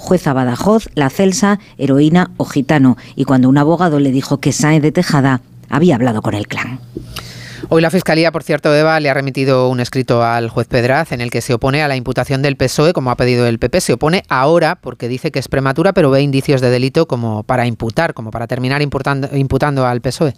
jueza Badajoz, la Celsa, heroína o gitano. Y cuando un abogado le dijo que Sáenz de Tejada había hablado con el clan. Hoy la Fiscalía, por cierto, Eva, le ha remitido un escrito al juez Pedraz en el que se opone a la imputación del PSOE, como ha pedido el PP. Se opone ahora porque dice que es prematura, pero ve indicios de delito como para terminar imputando al PSOE.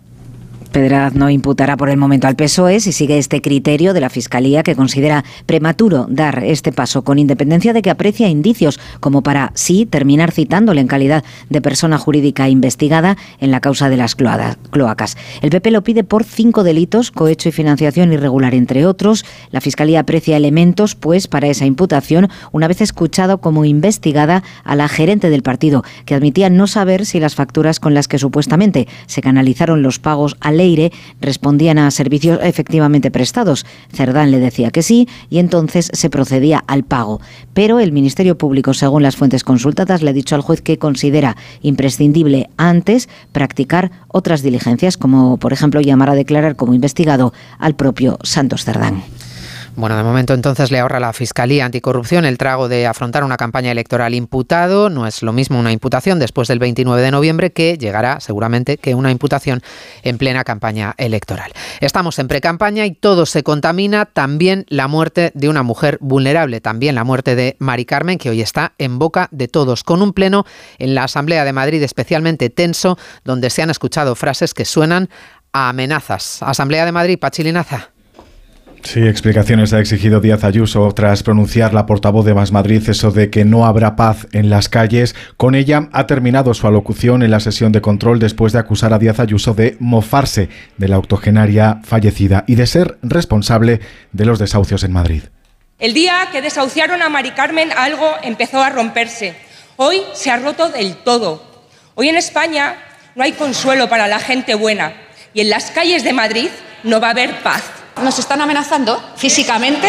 Pedraz no imputará por el momento al PSOE si sigue este criterio de la Fiscalía, que considera prematuro dar este paso, con independencia de que aprecia indicios como para, sí, terminar citándole en calidad de persona jurídica investigada en la causa de las cloacas. El PP lo pide por 5 delitos, cohecho y financiación irregular, entre otros. La Fiscalía aprecia elementos, pues, para esa imputación, una vez escuchado como investigada a la gerente del partido, que admitía no saber si las facturas con las que supuestamente se canalizaron los pagos al Leire respondían a servicios efectivamente prestados. Cerdán le decía que sí y entonces se procedía al pago. Pero el Ministerio Público, según las fuentes consultadas, le ha dicho al juez que considera imprescindible antes practicar otras diligencias, como por ejemplo llamar a declarar como investigado al propio Santos Cerdán. Bueno, de momento entonces le ahorra la Fiscalía Anticorrupción el trago de afrontar una campaña electoral imputado. No es lo mismo una imputación después del 29 de noviembre que llegará seguramente que una imputación en plena campaña electoral. Estamos en precampaña y todo se contamina, también la muerte de una mujer vulnerable, también la muerte de Mari Carmen, que hoy está en boca de todos, con un pleno en la Asamblea de Madrid especialmente tenso, donde se han escuchado frases que suenan a amenazas. Asamblea de Madrid, Pachi Linaza. Sí, explicaciones ha exigido Díaz Ayuso tras pronunciar la portavoz de Más Madrid eso de que no habrá paz en las calles. Con ella ha terminado su alocución en la sesión de control después de acusar a Díaz Ayuso de mofarse de la octogenaria fallecida y de ser responsable de los desahucios en Madrid. El día que desahuciaron a Mari Carmen algo empezó a romperse. Hoy se ha roto del todo. Hoy en España no hay consuelo para la gente buena y en las calles de Madrid no va a haber paz. Nos están amenazando físicamente,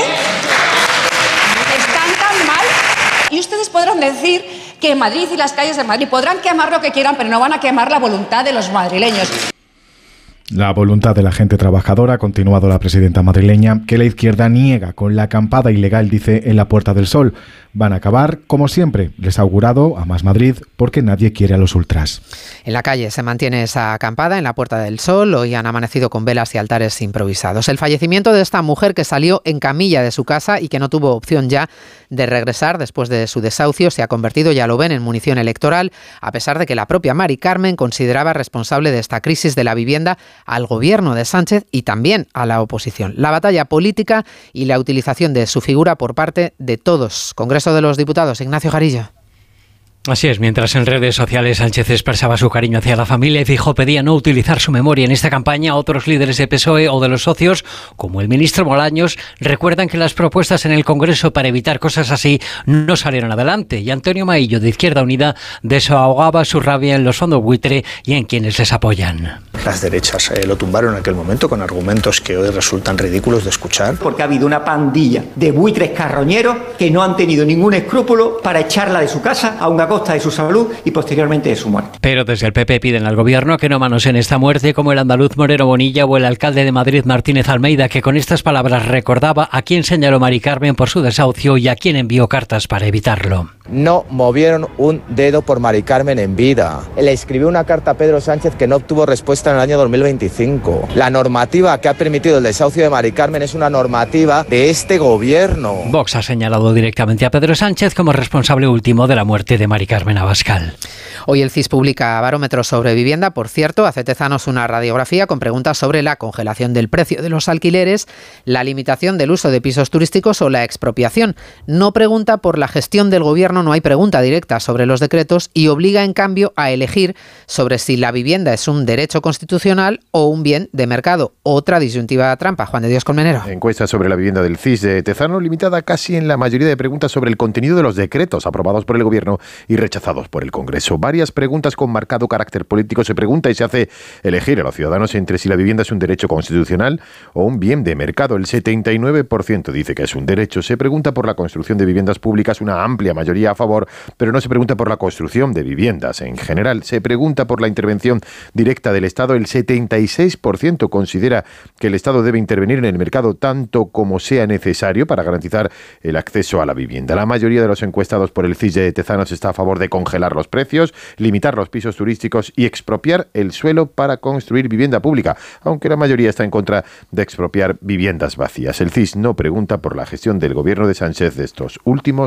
están tan mal, y ustedes podrán decir que Madrid y las calles de Madrid podrán quemar lo que quieran, pero no van a quemar la voluntad de los madrileños. La voluntad de la gente trabajadora, ha continuado la presidenta madrileña, que la izquierda niega con la acampada ilegal, dice, en la Puerta del Sol. Van a acabar, como siempre, les ha augurado a Más Madrid, porque nadie quiere a los ultras. En la calle se mantiene esa acampada en la Puerta del Sol. Hoy han amanecido con velas y altares improvisados. El fallecimiento de esta mujer que salió en camilla de su casa y que no tuvo opción ya de regresar después de su desahucio se ha convertido, ya lo ven, en munición electoral, a pesar de que la propia Mari Carmen consideraba responsable de esta crisis de la vivienda al gobierno de Sánchez y también a la oposición. La batalla política y la utilización de su figura por parte de todos. Congreso de los Diputados, Ignacio Jarillo. Así es, mientras en redes sociales Sánchez expresaba su cariño hacia la familia y Feijóo pedía no utilizar su memoria en esta campaña, otros líderes del PSOE o de los socios, como el ministro Bolaños, recuerdan que las propuestas en el Congreso para evitar cosas así no salieron adelante, y Antonio Maillo, de Izquierda Unida, desahogaba su rabia en los fondos buitre y en quienes les apoyan. Las derechas lo tumbaron en aquel momento con argumentos que hoy resultan ridículos de escuchar. Porque ha habido una pandilla de buitres carroñeros que no han tenido ningún escrúpulo para echarla de su casa a una costa de su salud y posteriormente de su muerte. Pero desde el PP piden al gobierno que no manoseen esta muerte, como el andaluz Moreno Bonilla o el alcalde de Madrid Martínez Almeida, que con estas palabras recordaba a quién señaló Mari Carmen por su desahucio y a quién envió cartas para evitarlo. No movieron un dedo por Mari Carmen en vida. Le escribió una carta a Pedro Sánchez que no obtuvo respuesta en el año 2025. La normativa que ha permitido el desahucio de Mari Carmen es una normativa de este gobierno. Vox ha señalado directamente a Pedro Sánchez como responsable último de la muerte de Mari Carmen Abascal. Hoy el CIS publica barómetro sobre vivienda. Por cierto, hace Tezanos una radiografía con preguntas sobre la congelación del precio de los alquileres, la limitación del uso de pisos turísticos o la expropiación. No pregunta por la gestión del gobierno, no hay pregunta directa sobre los decretos y obliga en cambio a elegir sobre si la vivienda es un derecho constitucional o un bien de mercado. Otra disyuntiva trampa. Juan de Dios Colmenero. Encuesta sobre la vivienda del CIS de Tezano, limitada casi en la mayoría de preguntas sobre el contenido de los decretos aprobados por el gobierno y rechazados por el Congreso. Varias preguntas con marcado carácter político se pregunta y se hace elegir a los ciudadanos entre si la vivienda es un derecho constitucional o un bien de mercado. El 79% dice que es un derecho. Se pregunta por la construcción de viviendas públicas, una amplia mayoría a favor, pero no se pregunta por la construcción de viviendas en general. Se pregunta por la intervención directa del Estado. El 76% considera que el Estado debe intervenir en el mercado tanto como sea necesario para garantizar el acceso a la vivienda. La mayoría de los encuestados por el CIS de Tezanos está a favor de congelar los precios, limitar los pisos turísticos y expropiar el suelo para construir vivienda pública, aunque la mayoría está en contra de expropiar viviendas vacías. El CIS no pregunta por la gestión del gobierno de Sánchez de estos últimos